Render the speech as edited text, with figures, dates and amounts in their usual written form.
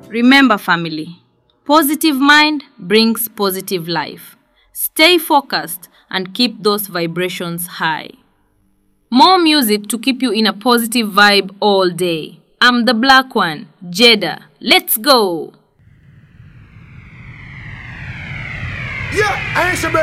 Remember, family, positive mind brings positive life. Stay focused and keep those vibrations high. More music to keep you in a positive vibe all day. I'm the black one, Jada. Let's go! Yeah, I ain't